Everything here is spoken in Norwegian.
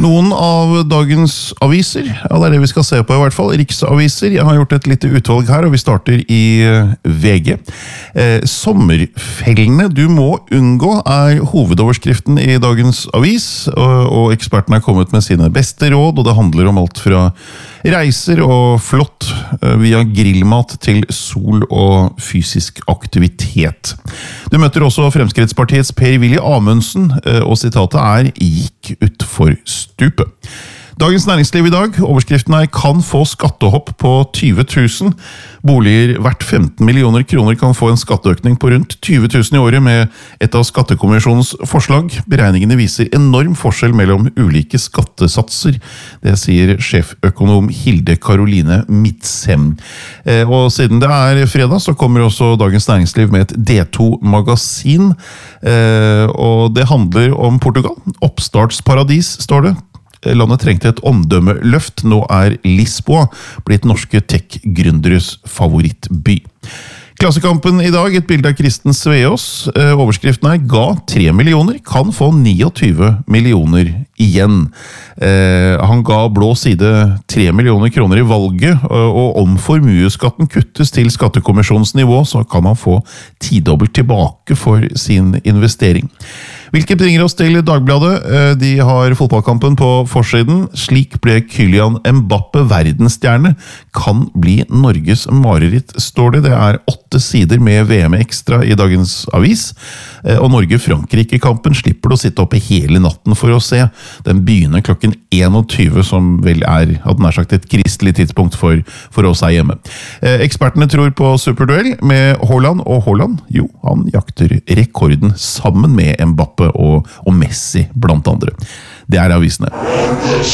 Noen av dagens aviser, ja det det vi skal se på i hvert fall, riksaviser. Jeg har gjort et lite utvalg her, og vi starter i VG. Sommerfellene du må unngå hovedoverskriften i dagens avis, og ekspertene har kommet med sine beste råd, og det handler om alt fra reiser og flott via grillmat til sol og fysisk aktivitet. Du møter også Fremskrittspartiets Per-Willy Amundsen, og sitatet «Gikk ut for stupet». Dagens Næringsliv i dag, overskriften «Kan få skattehopp på 20 000». Boliger verdt 15 millioner kroner kan få en skatteøkning på rundt 20 000 i året med et av Skattekommisjonens forslag. Beregningene viser enorm forskjell mellom ulike skattesatser. Det sier sjeføkonom Hilde Karoline Midtsem. Og siden det fredag, så kommer også Dagens Næringsliv med et D2-magasin. Og det handler om Portugal. Oppstartsparadis, står det. Landet trengte et omdømmeløft. Nå Lisboa blitt norske tech-gründeres favorittby. Klassekampen i dag, et bilde av Kristen Sveås. Overskriften ga 3 millioner, kan få 29 millioner igjen. Han ga blå side 3 millioner kroner i valget, og om formueskatten kuttes til skattekommisjonens nivå, så kan man få 10-dobbelt tilbake for sin investering. Hvilket bringer oss til Dagbladet. De har fotballkampen på forsiden. Slik ble Kylian Mbappe verdensstjerne. Kan bli Norges mareritt, står det. Det 8 sider med VM ekstra i dagens avis. Og Norge-Frankrike-kampen slipper du å sitte oppe hele natten for å se. Den begynner klokken 21, som vel hadde nær sagt et kristelig tidspunkt for oss her hjemme. Ekspertene tror på superduell med Haaland, og Haaland, jo, han jakter rekorden sammen med Mbappe og Messi blant andre. Det avisene.